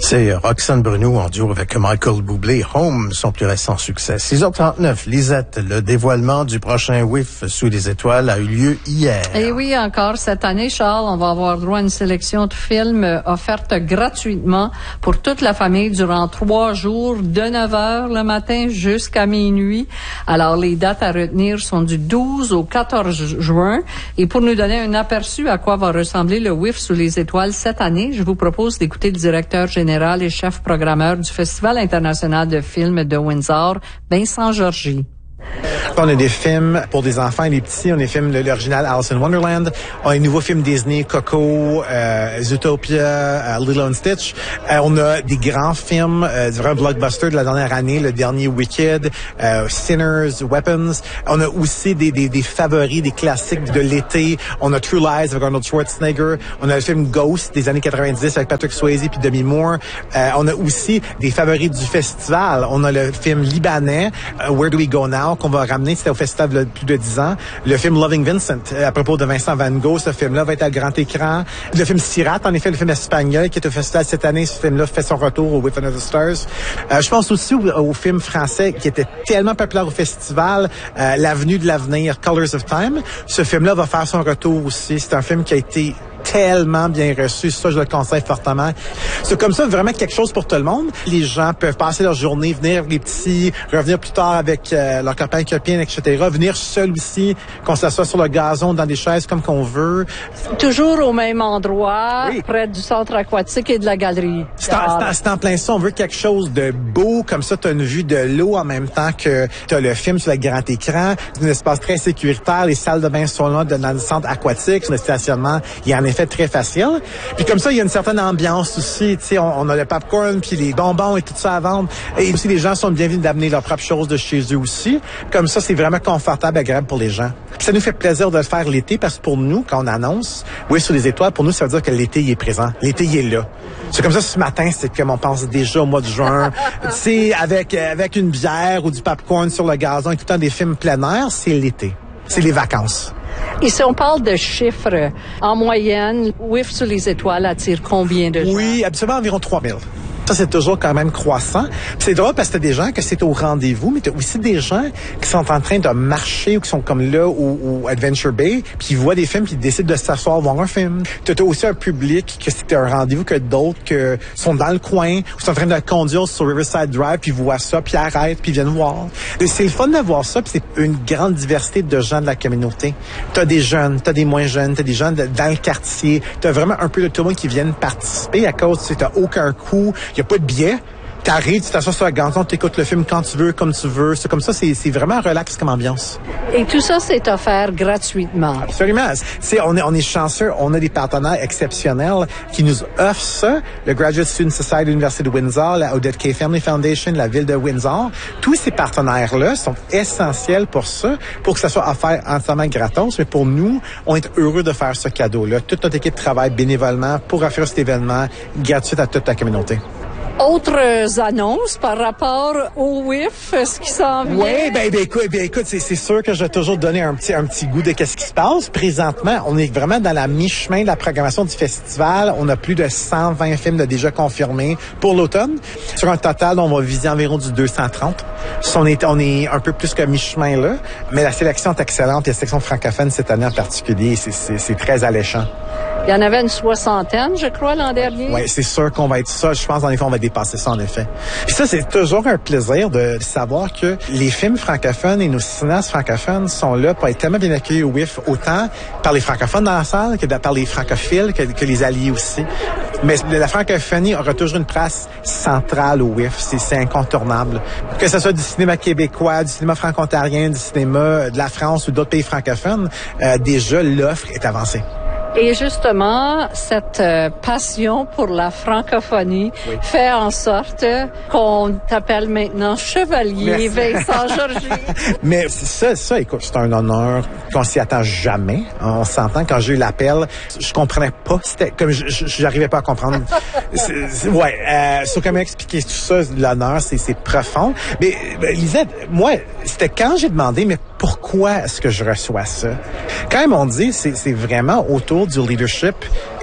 C'est Roxane Bruno en duo avec Michael Bublé, Home, son plus récent succès. 6h39, Lisette, le dévoilement du prochain WIF sous les étoiles a eu lieu hier. Et oui, encore cette année, Charles, on va avoir droit à une sélection de films offertes gratuitement pour toute la famille durant 3 jours, de 9h le matin jusqu'à minuit. Alors, les dates à retenir sont du 12 au 14 juin. Et pour nous donner un aperçu à quoi va ressembler le WIF sous les étoiles cette année, je vous propose d'écouter le directeur général et chef programmeur du Festival international de films de Windsor, Vincent Georgie. On a des films pour des enfants et des petits. On a des films de l'original Alice in Wonderland. On a des nouveaux films Disney, Coco, Zootopia, Lilo and Stitch. On a des grands films, des vrais blockbusters de la dernière année, le dernier Wicked, Sinners, Weapons. On a aussi des favoris, des classiques de l'été. On a True Lies avec Arnold Schwarzenegger. On a le film Ghost des années 90 avec Patrick Swayze puis Demi Moore. On a aussi des favoris du festival. On a le film libanais, Where Do We Go Now, qu'on va ramener, c'était au festival de plus de 10 ans. Le film Loving Vincent, à propos de Vincent Van Gogh, ce film-là va être à grand écran. Le film Sirat, en effet, le film espagnol qui est au festival cette année, ce film-là fait son retour au With Another Stars. Je pense aussi au film français qui était tellement populaire au festival, L'Avenue de l'avenir, Colors of Time. Ce film-là va faire son retour aussi. C'est un film qui a été tellement bien reçu. Ça, je le conseille fortement. C'est comme ça vraiment quelque chose pour tout le monde. Les gens peuvent passer leur journée, venir les petits, revenir plus tard avec leurs copains, copines, etc. Venir seul aussi, qu'on s'assoie sur le gazon, dans des chaises comme qu'on veut. Toujours au même endroit, oui, près du centre aquatique et de la galerie. C'est en plein ça. On veut quelque chose de beau. Comme ça, tu as une vue de l'eau en même temps que tu as le film sur le grand écran. C'est un espace très sécuritaire. Les salles de bain sont là dans le centre aquatique. Le stationnement, il y en a fait très facile. Puis comme ça, il y a une certaine ambiance aussi. Tu sais, on a le popcorn puis les bonbons et tout ça à vendre. Et aussi, les gens sont bienvenus d'amener leurs propres choses de chez eux aussi. Comme ça, c'est vraiment confortable et agréable pour les gens. Puis ça nous fait plaisir de le faire l'été parce que pour nous, quand on annonce oui sur les étoiles, pour nous, ça veut dire que l'été, il est présent. L'été, il est là. C'est comme ça, ce matin, c'est comme on pense déjà au mois de juin. Tu sais, avec une bière ou du popcorn sur le gazon et tout le temps des films plein air, c'est l'été. C'est les vacances. Et si on parle de chiffres, en moyenne, WIF sur les étoiles attire combien de gens? Oui, absolument environ 3000. Ça, c'est toujours quand même croissant. Puis c'est drôle parce que t'as des gens que c'est au rendez-vous, mais t'as aussi des gens qui sont en train de marcher ou qui sont comme là ou Adventure Bay, puis ils voient des films puis ils décident de s'asseoir voir un film. T'as aussi un public que c'est un rendez-vous que d'autres que sont dans le coin ou sont en train de conduire sur Riverside Drive puis ils voient ça puis ils arrêtent puis ils viennent voir. Et c'est le fun de voir ça puis c'est une grande diversité de gens de la communauté. T'as des jeunes, t'as des moins jeunes, t'as des gens dans le quartier, t'as vraiment un peu de tout le monde qui viennent participer à cause que t'as aucun coût. Il n'y a pas de billets. T'arrives, tu t'assois sur la gazon, t'écoutes le film quand tu veux, comme tu veux. C'est comme ça, c'est vraiment relax comme ambiance. Et tout ça, c'est offert gratuitement. Absolument. On est chanceux. On a des partenaires exceptionnels qui nous offrent ça. Le Graduate Student Society de l'Université de Windsor, la Odette K. Family Foundation, la Ville de Windsor. Tous ces partenaires-là sont essentiels pour ça, pour que ça soit offert entièrement gratos. Mais pour nous, on est heureux de faire ce cadeau-là. Toute notre équipe travaille bénévolement pour offrir cet événement gratuit à toute la communauté. Autres annonces par rapport au WIF, ce qui s'en vient? Oui, ben écoute, c'est sûr que je vais toujours donner un petit goût de qu'est-ce qui se passe. Présentement, on est vraiment dans la mi-chemin de la programmation du festival. On a plus de 120 films de déjà confirmés pour l'automne. Sur un total, on va viser environ du 230. On est un peu plus que mi-chemin là, mais la sélection est excellente. Et la sélection francophone cette année en particulier, c'est très alléchant. Il y en avait une 60aine, je crois, l'an dernier. Oui, c'est sûr qu'on va être ça. Je pense, en effet, on va dépasser ça, en effet. Puis ça, c'est toujours un plaisir de savoir que les films francophones et nos cinéastes francophones sont là pour être tellement bien accueillis au WIF, autant par les francophones dans la salle que par les francophiles, que les alliés aussi. Mais la francophonie aura toujours une place centrale au WIF. C'est incontournable. Que ce soit du cinéma québécois, du cinéma franco-ontarien, du cinéma de la France ou d'autres pays francophones, déjà, l'offre est avancée. Et justement, cette passion pour la francophonie fait en sorte qu'on t'appelle maintenant Chevalier Vincent Georgie. Mais ça, écoute, c'est un honneur qu'on s'y attend jamais. On s'entend, quand j'ai eu l'appel, je comprenais pas. C'était comme j'arrivais pas à comprendre. Comment expliquer tout ça, l'honneur, c'est profond. Mais Lisette, moi, c'était quand j'ai demandé, mais pourquoi est-ce que je reçois ça? Quand ils m'ont dit, c'est vraiment autour du leadership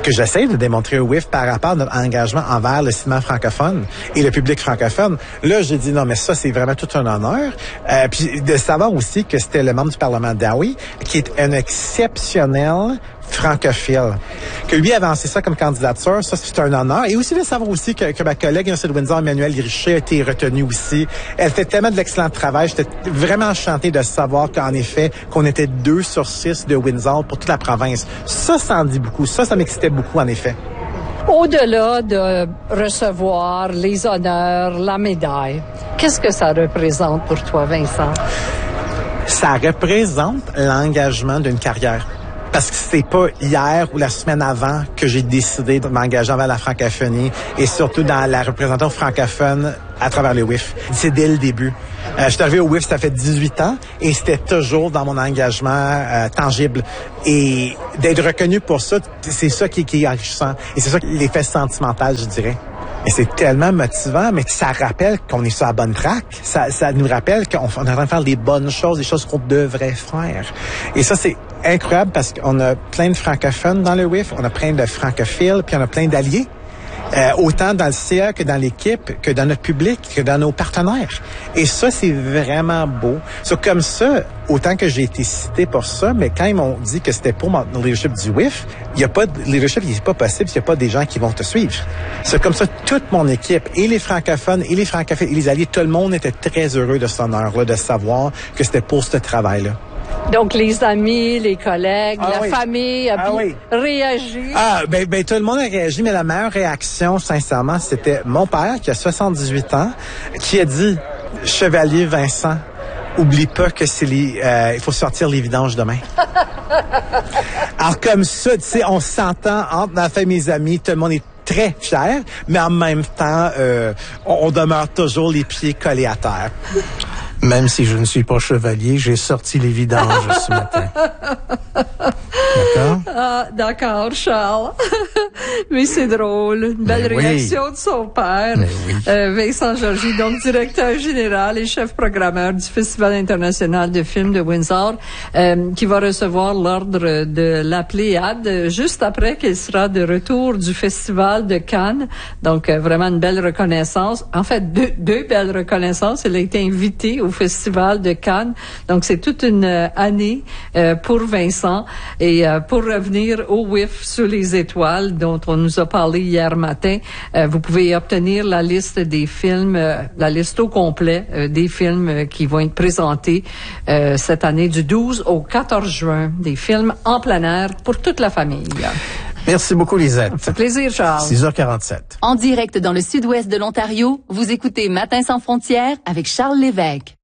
que j'essaie de démontrer au WIF par rapport à notre engagement envers le cinéma francophone et le public francophone. Là, j'ai dit non, mais ça, c'est vraiment tout un honneur. Puis de savoir aussi que c'était le membre du Parlement d'Outaouais, qui est un exceptionnel francophile. Que lui avancé ça comme candidature, ça c'est un honneur. Et aussi de savoir aussi que ma collègue Université de Windsor, Emmanuelle Richet, a été retenue aussi. Elle fait tellement de l'excellent travail. J'étais vraiment enchanté de savoir qu'en effet, qu'on était 2 sur 6 de Windsor pour toute la province. Ça en dit beaucoup. Ça m'excitait beaucoup en effet. Au-delà de recevoir les honneurs, la médaille, qu'est-ce que ça représente pour toi, Vincent? Ça représente l'engagement d'une carrière. Parce que c'est pas hier ou la semaine avant que j'ai décidé de m'engager envers la francophonie et surtout dans la représentation francophone à travers le WIF. C'est dès le début. Je suis arrivé au WIF, ça fait 18 ans et c'était toujours dans mon engagement tangible. Et d'être reconnu pour ça, c'est ça qui est enrichissant. Et c'est ça l'effet sentimental, je dirais. Et c'est tellement motivant, mais ça rappelle qu'on est sur la bonne track. Ça nous rappelle qu'on est en train de faire des bonnes choses, des choses qu'on devrait faire. Et ça, c'est incroyable parce qu'on a plein de francophones dans le WIF, on a plein de francophiles, puis on a plein d'alliés. Autant dans le CA que dans l'équipe, que dans notre public, que dans nos partenaires. Et ça, c'est vraiment beau. C'est comme ça, autant que j'ai été cité pour ça, mais quand ils m'ont dit que c'était pour mon leadership du WIF, il n'y a pas de leadership, il n'est pas possible s'il n'y a pas des gens qui vont te suivre. C'est comme ça, toute mon équipe, et les francophones, et les francophiles, et les alliés, tout le monde était très heureux de cet honneur-là, de savoir que c'était pour ce travail-là. Donc, les amis, les collègues, famille a réagi. Ben, tout le monde a réagi, mais la meilleure réaction, sincèrement, c'était mon père, qui a 78 ans, qui a dit, Chevalier Vincent, oublie pas que il faut sortir les vidanges demain. Alors, comme ça, tu sais, on s'entend entre ma famille et mes amis, tout le monde est très fier, mais en même temps, on demeure toujours les pieds collés à terre. Même si je ne suis pas chevalier, j'ai sorti les vidanges ce matin. D'accord? Ah, d'accord, Charles. Mais c'est drôle. Une belle réaction de son père. Vincent Georgie, donc directeur général et chef programmeur du Festival international de films de Windsor, qui va recevoir l'ordre de la Pléiade juste après qu'il sera de retour du Festival de Cannes. Donc, vraiment une belle reconnaissance. En fait, deux belles reconnaissances. Il a été invité au Festival de Cannes. Donc, c'est toute une année pour Vincent. Et pour revenir au WIF sous les étoiles, dont on nous a parlé hier matin, vous pouvez obtenir la liste des films, la liste au complet des films qui vont être présentés cette année du 12 au 14 juin. Des films en plein air pour toute la famille. Merci beaucoup, Lisette. Ça fait plaisir, Charles. 6h47. En direct dans le sud-ouest de l'Ontario, vous écoutez Matin sans frontières avec Charles Lévesque.